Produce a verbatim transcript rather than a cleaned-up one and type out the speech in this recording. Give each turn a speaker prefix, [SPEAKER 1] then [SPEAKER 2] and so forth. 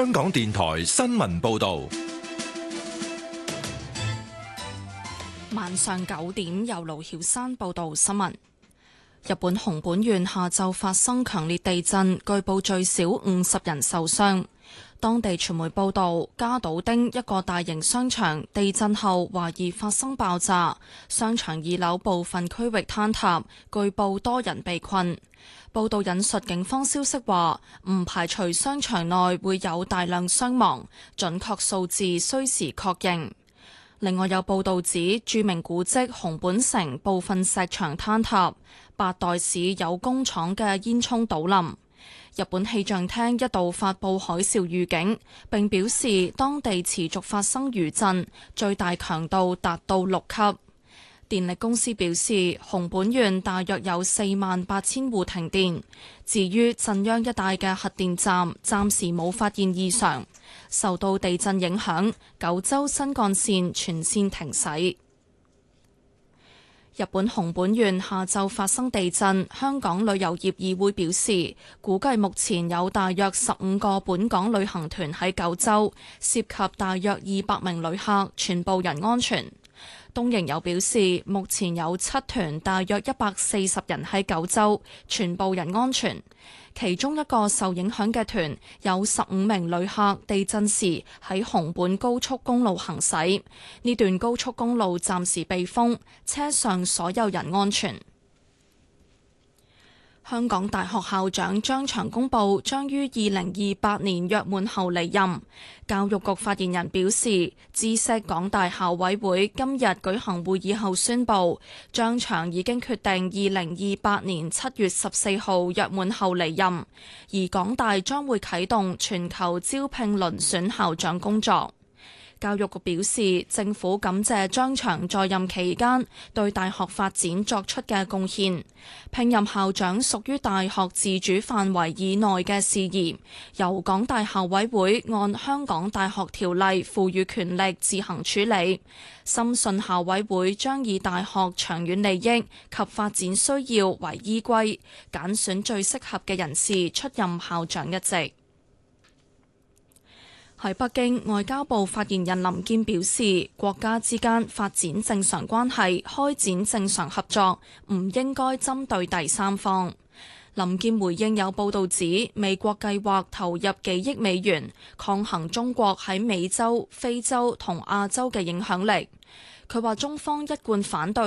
[SPEAKER 1] 香港電台新聞報道。
[SPEAKER 2] 晚上九點，由盧曉山報道新聞。日本熊本縣下晝發生強烈地震，據報最少五十人受傷。當地傳媒報道，加島町一個大型商場地震後懷疑發生爆炸，商場二樓部分區域坍塌，據報多人被困。報道引述警方消息話，唔排除商場內會有大量傷亡，準確數字需時確認。另外有報道指，著名古蹟熊本城部分石牆坍塌，八代市有工廠嘅煙囪倒冧。日本氣象廳一度發佈海嘯預警，並表示當地持續發生餘震，最大強度達到六級。電力公司表示，熊本縣大約有四萬八千戶停電。至於震央一帶嘅核電站，暫時冇發現異常。受到地震影響，九州新幹線全線停駛。日本熊本縣下晝發生地震，香港旅遊業議會表示，估計目前有大約十五個本港旅行團喺九州，涉及大約二百名旅客，全部人安全。東瀛遊表示，目前有七團，大約一百四十人喺九州，全部人安全。其中一個受影響嘅團有十五名旅客，地震時喺熊本高速公路行駛，呢段高速公路暫時被封，車上所有人安全。香港大學校長張翔公佈將於二零二八年約滿後離任。教育局發言人表示，知悉港大校委會今日舉行會議後宣佈，張翔已經決定二零二八年七月十四號約滿後離任，而港大將會啟動全球招聘遴選校長工作。教育局表示，政府感謝張翔在任期間對大學發展作出嘅貢獻。聘任校長屬於大學自主範圍以內嘅事宜，由港大校委會按香港大學條例賦予權力自行處理。深信校委會將以大學長遠利益及發展需要為依歸，揀選最適合嘅人士出任校長一職。喺北京，外交部發言人林堅表示，國家之間發展正常關係、開展正常合作，唔應該針對第三方。林堅回應有報道指，美國計劃投入幾億美元抗衡中國喺美洲、非洲同亞洲嘅影響力。佢話中方一貫反對